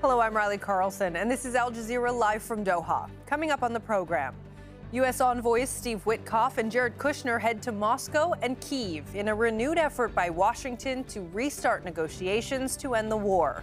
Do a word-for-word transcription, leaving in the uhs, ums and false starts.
Hello, I'm Riley Carlson, and this is Al Jazeera live from Doha. Coming up on the program, U S envoys Steve Witkoff and Jared Kushner head to Moscow and Kyiv in a renewed effort by Washington to restart negotiations to end the war.